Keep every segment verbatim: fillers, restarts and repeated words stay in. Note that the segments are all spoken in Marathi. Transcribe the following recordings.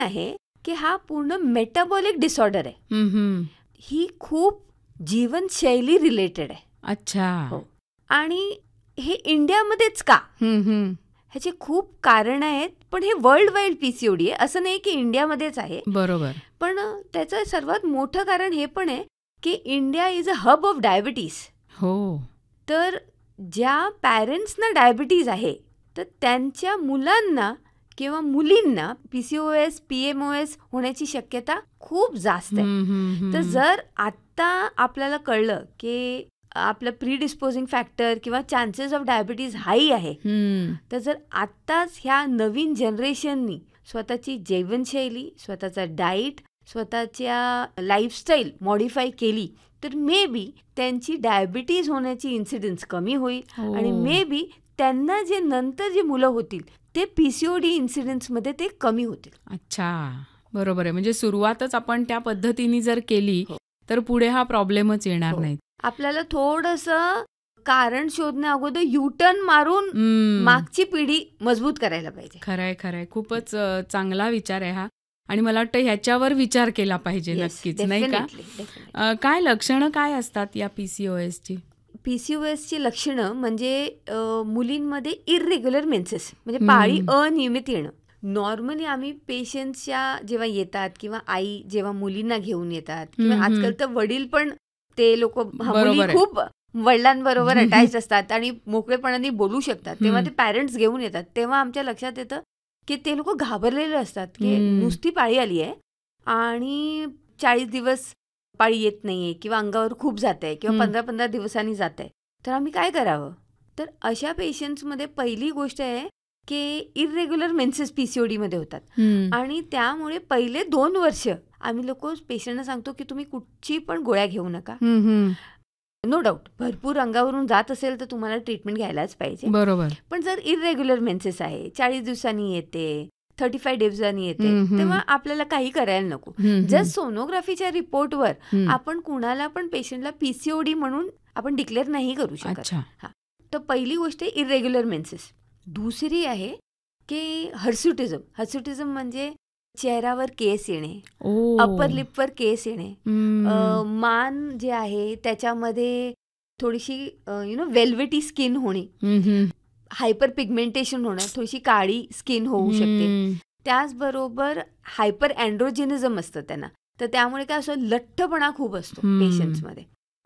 आहे की हा पूर्ण मेटाबॉलिक डिसऑर्डर आहे. हम्म. ही खूप जीवनशैली रिलेटेड आहे. अच्छा. हो. आणि हे इंडियामध्येच का, हम्म. ह्याचे खूप कारण आहेत. पण हे वर्ल्ड वाईड पीसीओडी आहे, असं नाही की इंडियामध्येच आहे. बरोबर. पण त्याचं सर्वात मोठं कारण हे पण आहे की India is a hub of diabetes. हो. तर ज्या पॅरेंट्सना डायबिटीज आहे तर त्यांच्या मुलांना किंवा मुलींना पीसीओएस पीएमओएस होण्याची शक्यता खूप जास्त आहे. तर जर आत्ता आपल्याला कळलं की आपलं प्री डिस्पोजिंग फॅक्टर किंवा चान्सेस ऑफ डायबिटीज हाई आहे, तर जर आत्ताच ह्या नवीन जनरेशननी स्वतःची जीवनशैली, स्वतःचा डाईट, स्वतःच्या लाईफस्टाईल मॉडिफाय केली तर मे बी त्यांची डायबिटीज होण्याची इन्सिडन्स कमी होईल. आणि मे बी त्यांना जे नंतर जे मुलं होतील ते पीसीओडी इन्सिडेंट्समध्ये ते कमी होतील. अच्छा, बरोबर आहे. म्हणजे सुरुवातच आपण त्या पद्धतीने जर केली तर पुढे हा प्रॉब्लेमच येणार नाही. आपल्याला थोडंसं कारण शोधण्या अगोदर युटर्न मारून मागची पिढी मजबूत करायला पाहिजे. खरंय खरंय, खूपच चांगला विचार आहे हा. आणि मला वाटतं ह्याच्यावर विचार केला पाहिजे. नक्कीच, नाही का? काय लक्षणं काय असतात या पीसीओएसची? पीसीओएसची लक्षणं म्हणजे मुलींमध्ये इर्रेग्युलर मेन्सेस, म्हणजे पाळी अनियमित येणं. नॉर्मली आम्ही पेशंट्सच्या जेव्हा येतात किंवा आई जेव्हा मुलींना घेऊन येतात किंवा आजकाल तर वडील पण ते लोक, मुली खूप वडिलांबरोबर अटॅच असतात आणि मोकळेपणाने बोलू शकतात, तेव्हा ते पॅरेंट्स घेऊन येतात. तेव्हा आमच्या लक्षात येतं की ते लोक घाबरलेले असतात की नुसती पाळी आली आहे आणि चाळीस दिवस पाळी येत नाहीये किंवा अंगावर खूप जात आहे किंवा पंधरा पंधरा दिवसांनी जात आहे, तर आम्ही काय करावं? तर अशा पेशंट्समध्ये पहिली गोष्ट आहे की इर्रेग्युलर मेन्सेस पीसीओडीमध्ये होतात. आणि त्यामुळे पहिले दोन वर्ष आम्ही लोक पेशंटना सांगतो की तुम्ही कुठची पण गोळ्या घेऊ नका. नो डाऊट भरपूर अंगावरून जात असेल तर तुम्हाला ट्रीटमेंट घ्यायलाच पाहिजे. बरोबर. पण जर इर्रेग्युलर मेन्सेस आहे, चाळीस दिवसांनी येते, थर्टी फाय दिवसांनी येते, तेव्हा आपल्याला काही करायला नको. जर सोनोग्राफीच्या रिपोर्टवर आपण कुणाला पण पेशंटला पीसीओडी म्हणून आपण डिक्लेअर नाही करू शकत. हा, तर पहिली गोष्ट आहे इर्रेग्युलर मेन्सेस. दुसरी आहे की हर्सुटिझम. हर्सुटिझम म्हणजे चेहऱ्यावर केस येणे, अपर लिपवर केस येणे, मान जे आहे त्याच्यामध्ये थोडीशी यु नो वेल्वेटी स्किन होणे, हायपर पिगमेंटेशन होणं, थोडीशी काळी स्किन होऊ शकते. त्याचबरोबर हायपर अँड्रोजेनिझम असतं त्यांना, तर त्यामुळे काय असं लठ्ठपणा खूप असतो पेशंट्समध्ये.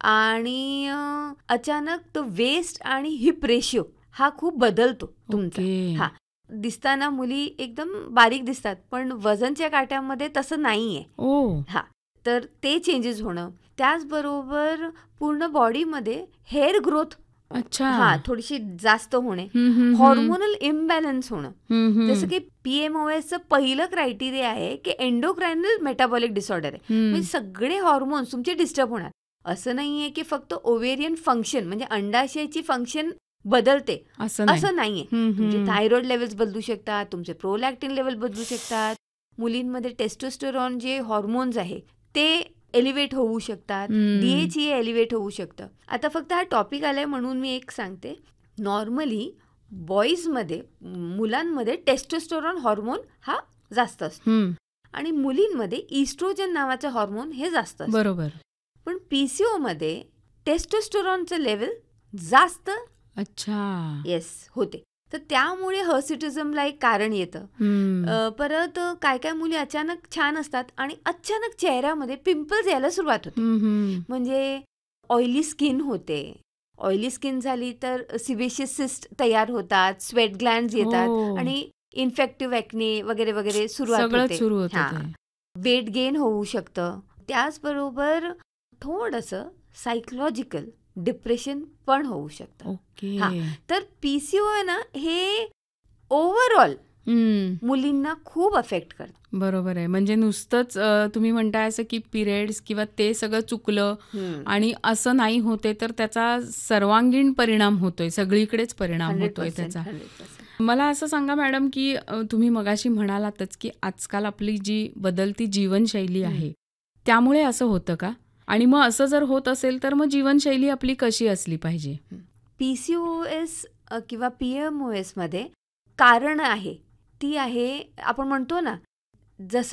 आणि अचानक तो वेस्ट आणि हिप रेशिओ हा खूप बदलतो तुमचा. हा, दिसताना मुली एकदम बारीक दिसतात पण वजनच्या काट्यामध्ये तसं नाहीये. हा, तर ते चेंजेस होणं. त्याचबरोबर पूर्ण बॉडीमध्ये हेअर ग्रोथ हा थोडीशी जास्त होणे, हॉर्मोनल इम्बॅलन्स होणं. जसं की पीएमओएसचं पहिलं क्रायटेरिया आहे की एंडोक्रायनल मेटाबॉलिक डिसऑर्डर आहे, म्हणजे सगळे हॉर्मोन्स तुमचे डिस्टर्ब होणार. असं नाहीये की फक्त ओव्हेरियन फंक्शन म्हणजे अंडाशयाची फंक्शन बदलते असं नाहीये. तुमचे थायरॉइड लेवल्स बदलू शकतात, तुमचे प्रोलॅक्टिन लेवल बदलू शकतात, मुलींमध्ये टेस्टोस्टेरॉन जे हॉर्मोन्स आहे ते एलिव्हेट होऊ शकतात, डीएचई एलिव्हेट होऊ शकतं. आता फक्त हा टॉपिक आलाय म्हणून मी एक सांगते, नॉर्मली बॉईजमध्ये मुलांमध्ये टेस्टोस्टेरॉन हॉर्मोन हा जास्त असतो आणि मुलींमध्ये इस्ट्रोजन नावाचं हॉर्मोन हे जास्त असतं. बरोबर. पण पीसीओ मध्ये टेस्टोस्टेरॉनचं लेवल जास्त अच्छा येस होते, तर त्यामुळे हर्सिटिझमला एक कारण येतं. परत काय काय मुली अचानक छान असतात आणि अचानक चेहऱ्यामध्ये पिंपल्स यायला सुरुवात होते, म्हणजे ऑइली स्किन होते. ऑइली स्किन झाली तर सिबेशियस सिस्ट तयार होतात, स्वेट ग्लँड्स येतात आणि इन्फेक्टिव्ह एक्ने वगैरे वगैरे सुरुवात होते. वेट गेन होऊ शकतं. त्याचबरोबर थोडंसं सायकोलॉजिकल डिप्रेशन पण होऊ शकतं. हा, तर पीसीओ ना हे ओव्हरऑल मुलींना खूप अफेक्ट करतं. बरोबर आहे. म्हणजे नुसतंच तुम्ही म्हणताय असं की पिरियड्स किंवा ते सगळं चुकलं आणि असं नाही होते तर त्याचा सर्वांगीण परिणाम होतोय, सगळीकडेच परिणाम होतोय त्याचा. मला असं सांगा मॅडम की तुम्ही मगाशी म्हणालातच की आजकाल आपली जी बदलती जीवनशैली आहे त्यामुळे असं होतं का? आणि मग असं जर होत असेल तर मग जीवनशैली आपली कशी असली पाहिजे? पीसीओएस किंवा पीएमओएस मध्ये कारण आहे ती आहे, आपण म्हणतो ना जसं